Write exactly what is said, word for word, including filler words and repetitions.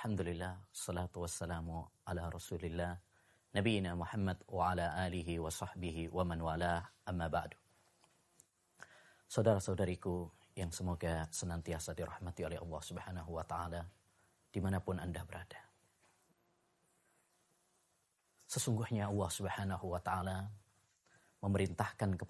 Alhamdulillah, salatu wassalamu ala rasulillah, nabiyina Muhammad wa ala alihi wa sahbihi wa man walah, amma ba'du. Saudara-saudariku yang semoga senantiasa dirahmati oleh Allah Subhanahu wa ta'ala dimanapun Anda berada. Sesungguhnya Allah Subhanahu wa ta'ala memerintahkan kepada